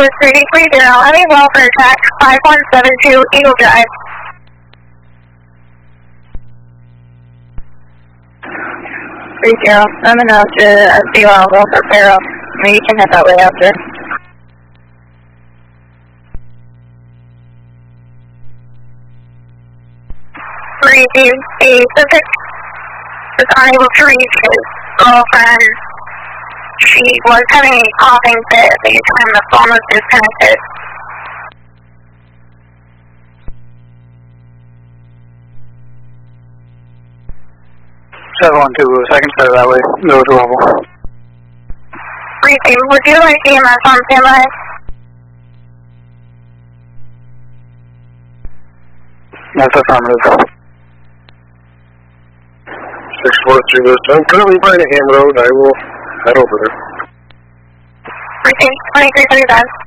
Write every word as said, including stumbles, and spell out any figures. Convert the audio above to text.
Code three three zero, having welfare track five one seven two Eagle Drive. three zero, I'm enough to S D L welfare Barrow. I mean, you can head that way after. Received a subject was unable to reach his girlfriend. She was having a coughing fit at the time the phone was disconnected. seven one two, second side of that way, middle to level. Received, would you like E M S on standby? That's affirmative. six four three this time. Currently behind a ham road. I will head over there. Received, twenty-three thirty-five.